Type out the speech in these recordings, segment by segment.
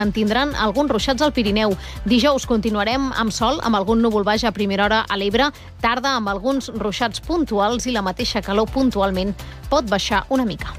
En tindran alguns ruixats al Pirineu. Dijous continuarem amb sol, amb algun núvol baix a primera hora a l'Ebre, tarda amb alguns ruixats puntuals i la mateixa calor puntualment pot baixar una mica.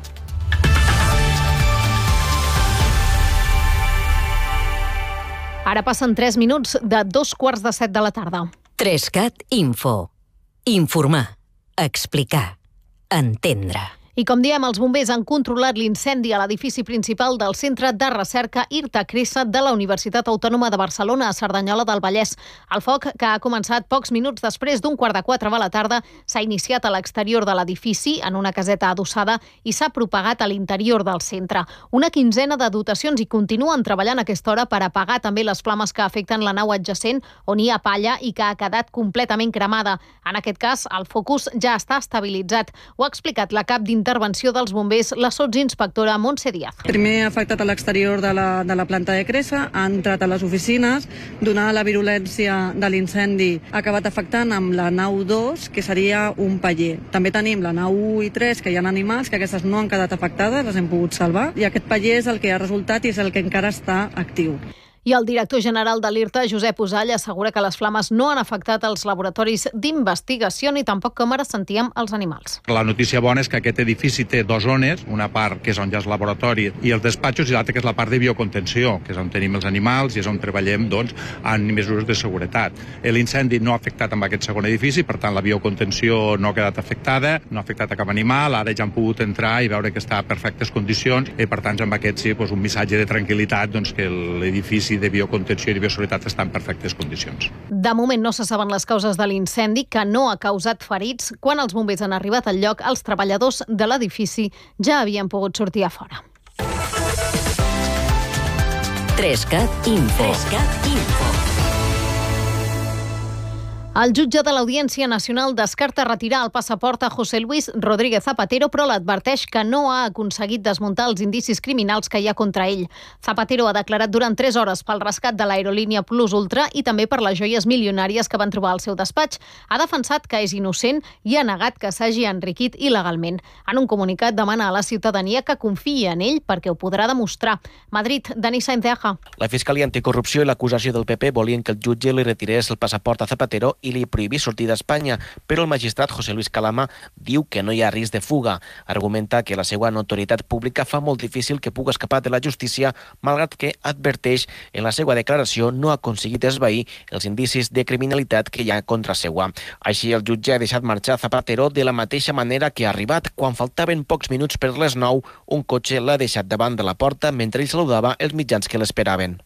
Ara passen 3 minuts de 2:15 de la tarda. 3CAT Info. Informar, explicar, entendre. I com diem, els bombers han controlat l'incendi a l'edifici principal del Centre de Recerca IRTA Cressa de la Universitat Autònoma de Barcelona a Cerdanyola del Vallès. El foc, que ha començat pocs minuts després d'un 3:15 de la tarda, s'ha iniciat a l'exterior de l'edifici, en una caseta adossada, i s'ha propagat a l'interior del centre. Una quinzena de dotacions hi continuen treballant a aquesta hora per apagar també les flames que afecten la nau adjacent, on hi ha palla i que ha quedat completament cremada. En aquest cas, el focus ja està estabilitzat. Ho ha explicat la cap d'intervenció dels bombers, la sotsinspectora Montse Díaz. Primer ha afectat a l'exterior de la planta de Cressa, ha entrat a les oficines, donada la virulència de l'incendi, ha acabat afectant amb la nau 2, que seria un paller. També tenim la nau 1 i 3, que hi ha animals, que aquestes no han quedat afectades, les hem pogut salvar, i aquest paller és el que ha resultat i és el que encara està actiu. I el director general de l'IRTA, Josep Usall, assegura que les flames no han afectat els laboratoris d'investigació ni tampoc, com ara sentíem, els animals. La notícia bona és que aquest edifici té 2 zones, una part que és on hi ha el laboratori i els despatxos i l'altra que és la part de biocontenció, que és on tenim els animals i és on treballem en mesures de seguretat. L'incendi no ha afectat amb aquest segon edifici, per tant la biocontenció no ha quedat afectada, no ha afectat a cap animal, ara ja han pogut entrar i veure que està a perfectes condicions i per tant amb aquest sí, un missatge de tranquil·litat que l'edifici de biocontenció i de bioseguretat està en perfectes condicions. De moment no se saben les causes de l'incendi, que no ha causat ferits. Quan els bombers han arribat al lloc, els treballadors de l'edifici ja havien pogut sortir a fora. 3CAT Info. El jutge de l'Audiència Nacional descarta retirar el passaport a José Luis Rodríguez Zapatero, però l'adverteix que no ha aconseguit desmuntar els indicis criminals que hi ha contra ell. Zapatero ha declarat durant 3 hores pel rescat de l'aerolínia Plus Ultra i també per les joies milionàries que van trobar al seu despatx. Ha defensat que és innocent i ha negat que s'hagi enriquit il·legalment. En un comunicat demana a la ciutadania que confiï en ell perquè ho podrà demostrar. Madrid, Dani Sainz de Aja. La Fiscalia Anticorrupció i l'acusació del PP volien que el jutge li retirés el passaport a Zapatero i li prohibís sortir d'Espanya, però el magistrat José Luis Calama diu que no hi ha risc de fuga. Argumenta que la seva notorietat pública fa molt difícil que pugui escapar de la justícia, malgrat que adverteix en la seva declaració no ha aconseguit esvair els indicis de criminalitat que hi ha contra seua. Així, el jutge ha deixat marxar Zapatero de la mateixa manera que ha arribat. Quan faltaven pocs minuts per les 9, un cotxe l'ha deixat davant de la porta mentre ell saludava els mitjans que l'esperaven.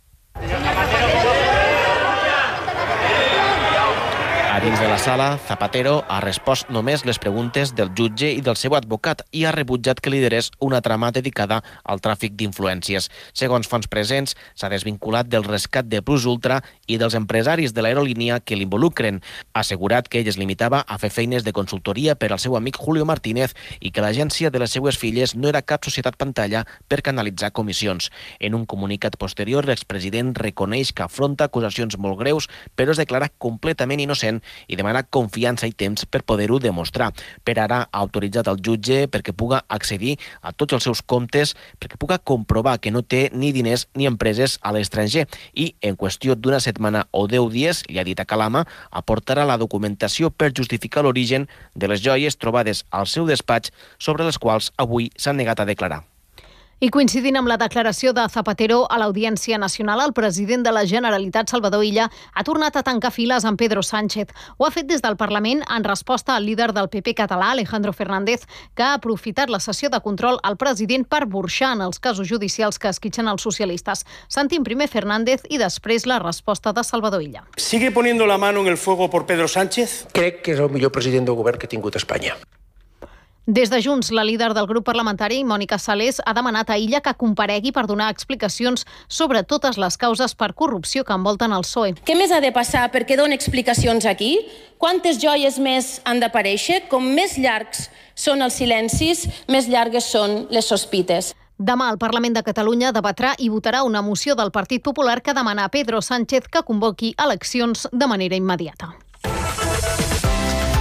A dins de la sala, Zapatero ha respost només les preguntes del jutge i del seu advocat i ha rebutjat que liderés una trama dedicada al tràfic d'influències. Segons fonts presents, s'ha desvinculat del rescat de Plus Ultra i dels empresaris de l'aerolínia que l'involucren. Ha assegurat que ell es limitava a fer feines de consultoria per al seu amic Julio Martínez i que l'agència de les seues filles no era cap societat pantalla per canalitzar comissions. En un comunicat posterior, l'expresident reconeix que afronta acusacions molt greus, però es declara completament innocent i demana confiança i temps per poder-ho demostrar. Per ara ha autoritzat el jutge perquè puga accedir a tots els seus comptes, perquè puga comprovar que no té ni diners ni empreses a l'estranger i, en qüestió d'una setmana o 10 dies, li ha dit a Calama, aportarà la documentació per justificar l'origen de les joies trobades al seu despatx, sobre les quals avui s'han negat a declarar. I coincidint amb la declaració de Zapatero a l'Audiència Nacional, el president de la Generalitat, Salvador Illa, ha tornat a tancar files amb Pedro Sánchez. Ho ha fet des del Parlament en resposta al líder del PP català, Alejandro Fernández, que ha aprofitat la sessió de control al president per burxar en els casos judicials que esquitxen els socialistes. Sentim primer Fernández i després la resposta de Salvador Illa. ¿Sigue poniendo la mano en el fuego por Pedro Sánchez? Crec que és el millor president del govern que ha tingut Espanya. Des de Junts, la líder del grup parlamentari, Mònica Salés, ha demanat a Illa que comparegui per donar explicacions sobre totes les causes per corrupció que envolten el PSOE. Què més ha de passar perquè doni explicacions aquí? Quantes joies més han d'aparèixer? Com més llargs són els silencis, més llargues són les sospites. Demà el Parlament de Catalunya debatrà i votarà una moció del Partit Popular que demana a Pedro Sánchez que convoqui eleccions de manera immediata.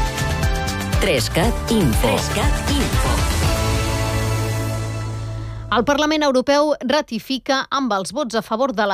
3CAT Info. El Parlament Europeu ratifica amb els vots a favor de la